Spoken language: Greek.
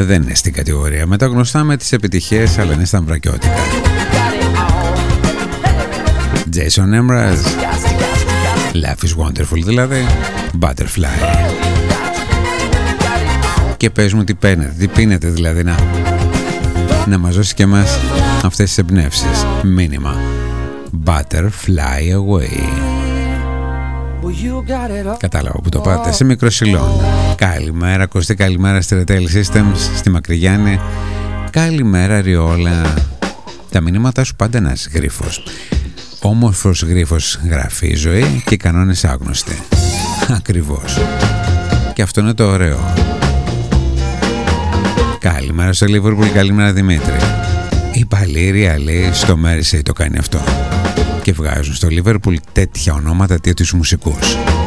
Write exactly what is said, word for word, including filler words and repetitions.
Δεν είναι στην κατηγορία με τα γνωστά, με τις επιτυχίες, αλλά είναι στα αμβρακιώτικα. Jason Mraz, Life is Wonderful δηλαδή, Butterfly. Και πες μου τι πίνετε, τι πίνετε δηλαδή, να, να μας δώσει και εμάς αυτές τις εμπνεύσεις. Μήνυμα Butterfly Away. Κατάλαβα που το πάτε, σε Μικροσιλών. Καλημέρα Κωστή, καλημέρα στη Retail Systems, στη Μακρυγιάννη. Καλημέρα Ριόλα. Τα μηνύματά σου πάντα ένας γρίφος. Όμορφος γρίφος γραφή η ζωή και οι κανόνες άγνωστοι. Ακριβώς. Και αυτό είναι το ωραίο. Καλημέρα στο Liverpool, καλημέρα Δημήτρη. Η Παλήρια λέει στο Μέρσεϊ το κάνει αυτό. Και βγάζουν στο Liverpool τέτοια ονόματα, τέτοιους μουσικούς.